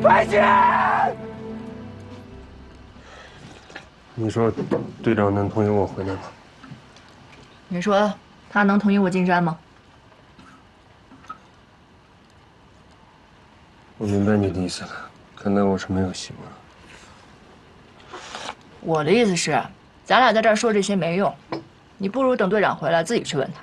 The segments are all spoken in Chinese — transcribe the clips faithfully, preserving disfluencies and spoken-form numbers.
白姐！ 你说队长能同意我回来吗？ 你说他能同意我进山吗？ 我明白你的意思了，看来我是没有希望了。 我的意思是，咱俩在这儿说这些没用，你不如等队长回来自己去问他。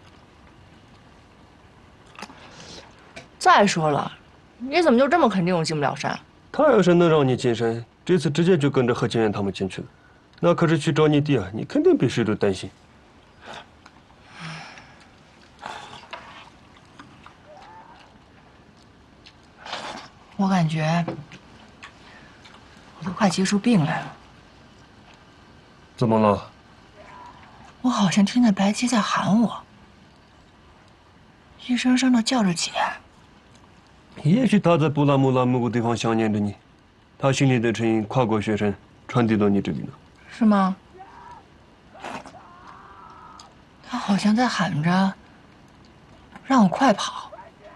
再说了，你怎么就这么肯定我进不了山？ 他要是能让你进山，这次直接就跟着何清源他们进去了，那可是去找你弟啊，你肯定比谁都担心。 我感觉我都快急出病来了。 怎么了？ 我好像听见白姬在喊我，一声声的叫着姐。 也许他在布拉姆拉某个地方想念着你，他心里的声音跨过雪山，传递到你这里了。 是吗？他好像在喊着让我快跑，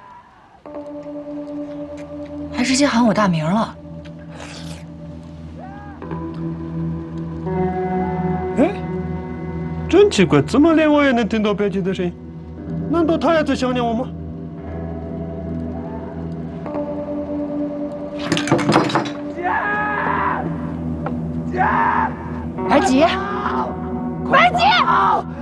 还直接喊我大名了。 哎，真奇怪，怎么连我也能听到白姬的声音？难道他也在想念我吗？ 白姬，白姬，